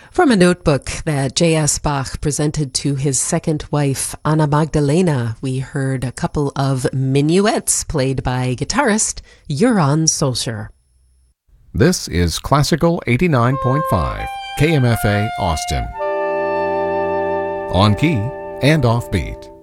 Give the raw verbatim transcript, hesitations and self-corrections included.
From a notebook that J S. Bach presented to his second wife, Anna Magdalena, we heard a couple of minuets played by guitarist Göran Solskjaer. This is Classical eighty-nine point five, K M F A Austin. On key and off beat.